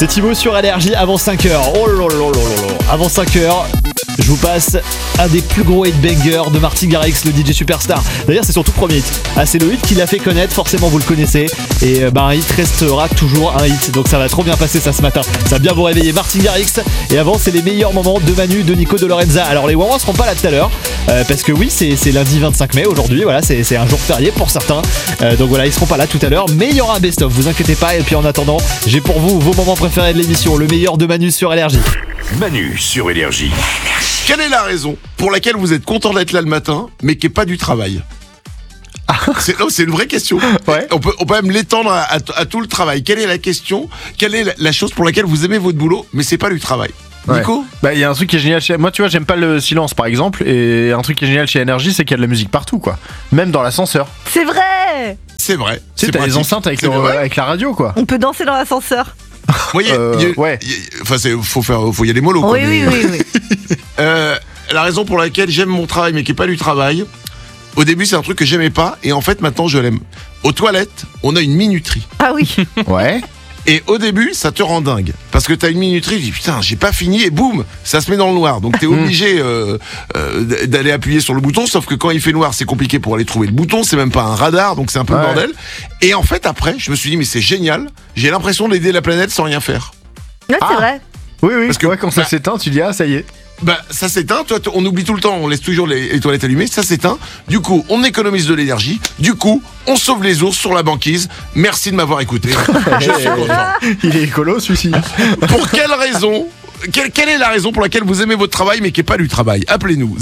C'est Thibaut sur Énergie avant 5h. Oh là là là là là. Avant 5h, je vous passe un des plus gros headbangers de Martin Garrix, le DJ Superstar. D'ailleurs, c'est son tout premier hit. Ah, c'est le hit qui l'a fait connaître, forcément vous le connaissez. Et un hit restera toujours un hit. Donc ça va trop bien passer ça ce matin. Ça va bien vous réveiller. Martin Garrix. Et avant, c'est les meilleurs moments de Manu, de Nico, de Lorenza. Alors les Wawa seront pas là tout à l'heure. Parce que oui, c'est lundi 25 mai aujourd'hui. Voilà, c'est un jour férié pour certains. Donc voilà, ils seront pas là tout à l'heure. Mais il y aura un best-of, vous inquiétez pas. Et puis en attendant, j'ai pour vous vos moments préférés de l'émission. Le meilleur de Manu sur Énergie. Manu sur Énergie. Quelle est la raison pour laquelle vous êtes content d'être là le matin, mais qui n'est pas du travail? C'est une vraie question. Ouais. On peut même l'étendre à tout le travail. Quelle est la question? Quelle est la chose pour laquelle vous aimez votre boulot, mais c'est pas du travail? Nico? Bah, il y a un truc qui est génial chez moi, tu vois, j'aime pas le silence par exemple, et un truc qui est génial chez Énergie, c'est qu'il y a de la musique partout, quoi. Même dans l'ascenseur. C'est vrai. C'est vrai. Tu sais, t'as les enceintes avec la radio, quoi. On peut danser dans l'ascenseur. Vous voyez, ouais. Enfin, faut y aller mollo. Oui, oui, oui, oui. La raison pour laquelle j'aime mon travail, mais qui est pas du travail, au début c'est un truc que j'aimais pas, et en fait maintenant je l'aime. Aux toilettes, on a une minuterie. Ah oui. Ouais. Et au début, ça te rend dingue. Parce que t'as une minuterie, tu dis putain, j'ai pas fini, et boum, ça se met dans le noir. Donc t'es obligé d'aller appuyer sur le bouton, sauf que quand il fait noir, c'est compliqué pour aller trouver le bouton, c'est même pas un radar, donc c'est un peu le bordel. Et en fait, après, je me suis dit, mais c'est génial, j'ai l'impression d'aider la planète sans rien faire. Ouais, c'est vrai. Oui, oui, Parce que quand ça s'éteint, tu dis ah, ça y est. Bah, ça s'éteint, toi, on oublie tout le temps, on laisse toujours les toilettes allumées, ça s'éteint. Du coup, on économise de l'énergie. Du coup, on sauve les ours sur la banquise. Merci de m'avoir écouté. Je suis content. Il est écolo, celui-ci. Pour quelle raison quelle est la raison pour laquelle vous aimez votre travail mais qui n'est pas du travail? Appelez-nous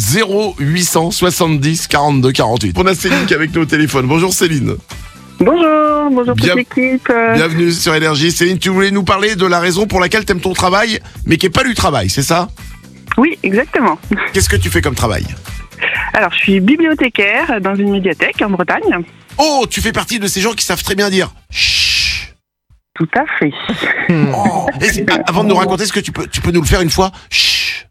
0870 42 48. On a Céline qui est avec nous au téléphone. Bonjour Céline. Bonjour toute l'équipe. Bienvenue sur Énergie. Céline, tu voulais nous parler de la raison pour laquelle tu aimes ton travail mais qui n'est pas du travail, c'est ça? Oui, exactement. Qu'est-ce que tu fais comme travail? Alors, je suis bibliothécaire dans une médiathèque en Bretagne. Oh, tu fais partie de ces gens qui savent très bien dire chut. Tout à fait. Oh. Avant de nous raconter ce que tu peux nous le faire une fois. Chut.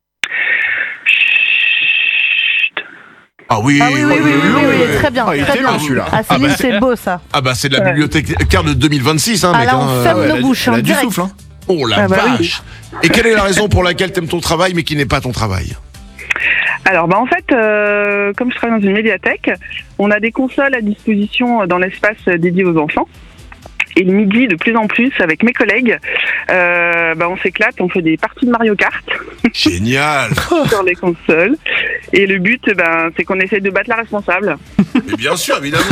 Ah oui, oui, très bien. Ah, il très était bien. bon, celui-là. Ah, Céline, c'est beau ça. Ah bah c'est de la bibliothécaire de 2026, hein, Ah mec. là, on ferme nos bouches, Elle a du direct. souffle, hein. Oh la Ah bah oui. vache. Et quelle est la raison pour laquelle t'aimes ton travail mais qui n'est pas ton travail? Alors, en fait, comme je travaille dans une médiathèque, on a des consoles à disposition dans l'espace dédié aux enfants. Et le midi, de plus en plus, avec mes collègues, on s'éclate, on fait des parties de Mario Kart. Génial. Sur les consoles. Et le but, c'est qu'on essaie de battre la responsable. Mais bien sûr, évidemment.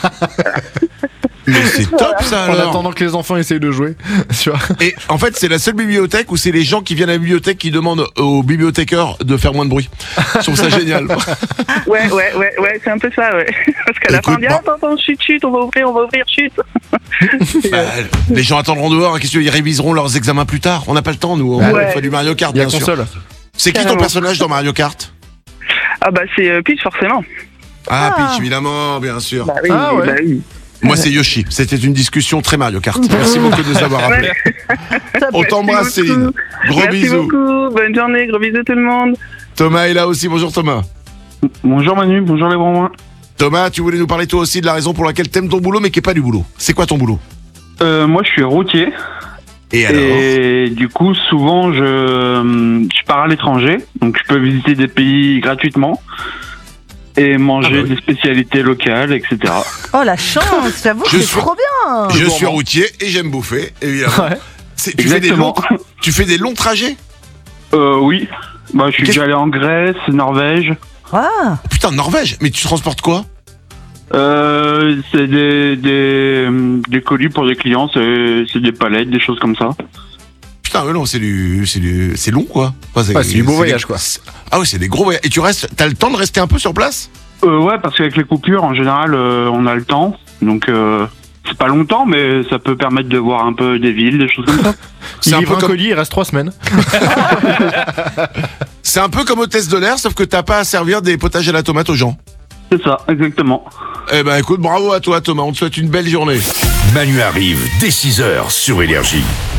Mais c'est top ça En alors. attendant que les enfants essayent de jouer. Tu vois. Et en fait, c'est la seule bibliothèque où c'est les gens qui viennent à la bibliothèque qui demandent aux bibliothécaires de faire moins de bruit. Je trouve ça génial. Ouais, c'est un peu ça, ouais. Parce qu'à la fin, on dit, attends, chut, on va ouvrir, chut. Les gens attendront dehors, qu'est-ce qu'ils réviseront leurs examens plus tard. On n'a pas le temps, nous. On fait du Mario Kart, Il y a bien sûr. console. C'est qui ton personnage dans Mario Kart? Ah c'est Peach, forcément. Ah, Peach, évidemment, bien sûr. Bah oui, Ah ouais. bah oui. Moi, c'est Yoshi. C'était une discussion très Mario Kart. Merci beaucoup de nous avoir appelés. On t'embrasse, Merci Céline. beaucoup. Gros Merci bisous. beaucoup, bonne journée, gros bisous tout le monde. Thomas est là aussi. Bonjour, Thomas. Bonjour Manu, bonjour les bons. Thomas, tu voulais nous parler toi aussi de la raison pour laquelle t'aimes ton boulot, mais qui n'est pas du boulot. C'est quoi ton boulot? Moi je suis routier Et alors? et du coup souvent je pars à l'étranger, donc je peux visiter des pays gratuitement et manger des spécialités locales, etc. Oh la chance, j'avoue, Je c'est suis- trop bien. Je suis routier et j'aime bouffer, évidemment. Ouais. Exactement. Tu fais des longs trajets? Oui, je suis déjà allé en Grèce, Norvège. Ah, Putain, Norvège. Mais tu transportes quoi? C'est des colis pour des clients, c'est des palettes, des choses comme ça. Putain, mais non, c'est long, quoi. Enfin, Ouais, c'est du beau voyage, quoi. Ah oui, c'est des gros voyages. Et t'as le temps de rester un peu sur place? Ouais, parce qu'avec les coupures, en général, on a le temps. Donc, c'est pas longtemps, mais ça peut permettre de voir un peu des villes, des choses comme ça. Il livre un colis, il reste 3 semaines. C'est un peu comme au test de l'air, sauf que t'as pas à servir des potages à la tomate aux gens. C'est ça, exactement. Eh ben écoute, bravo à toi Thomas, on te souhaite une belle journée. Manu arrive dès 6h sur Énergie.